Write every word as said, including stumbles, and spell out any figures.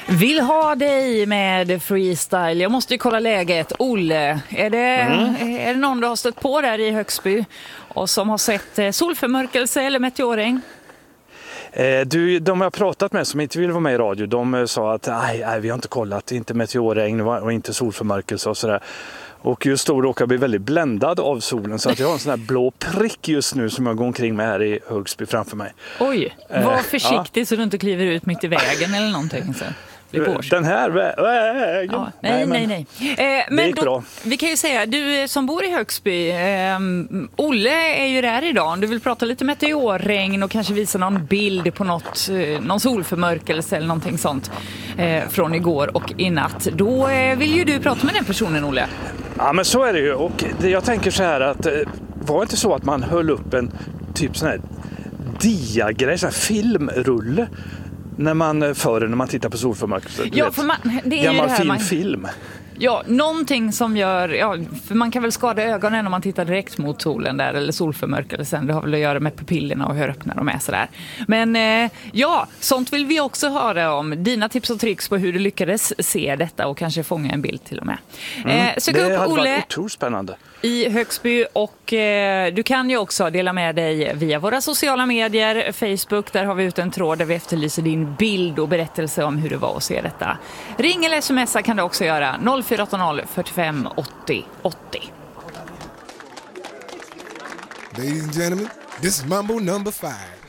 Vill ha dig med freestyle. Jag måste ju kolla läget. Olle, är det, mm. är det någon du har stött på där i Högsby och som har sett solförmörkelse eller meteorregn? Eh, du, de jag har pratat med som inte vill vara med i radio, de sa att nej, nej, vi har inte kollat, inte meteorregn och inte solförmörkelse och sådär. Och just då råkar jag bli väldigt bländad av solen så att jag har en sån här blå prick just nu som jag går omkring med här i Högsby framför mig. Oj, var eh, försiktig ja. Så du inte kliver ut mitt i vägen eller någonting så. Den här vägen. Ja, nej, nej, nej. nej. Eh, men gick då, bra. Vi kan ju säga, du som bor i Högsby, eh, Olle är ju där idag. Du vill prata lite meteorregn och kanske visa någon bild på något, eh, någon solförmörkelse eller någonting sånt eh, från igår och i natt. Då eh, vill ju du prata med den personen, Olle. Ja, men så är det ju. Och det, jag tänker så här att eh, var det inte så att man höll upp en typ sån här diagrej, sån här filmrulle när man före när man tittar på solförmörkelse. Ja, för man, det är gammal ju det här fin man, film. Ja, någonting som gör, ja, för man kan väl skada ögonen om man tittar direkt mot solen där eller solförmörkelsen. Det har väl att göra med pupillerna och hur öppna de är sådär. Men eh, ja, sånt vill vi också höra om. Dina tips och tricks på hur du lyckades se detta och kanske fånga en bild till och med. Mm. Eh, sök det upp hade Olle varit otroligt spännande. I Högsby och eh, du kan ju också dela med dig via våra sociala medier, Facebook, där har vi ut en tråd där vi efterlyser din bild och berättelse om hur det var att se detta. Ring eller smsa kan du också göra noll fyra åtta noll fyrtiofem åttio åttio. Ladies and gentlemen, this is Mambo number five.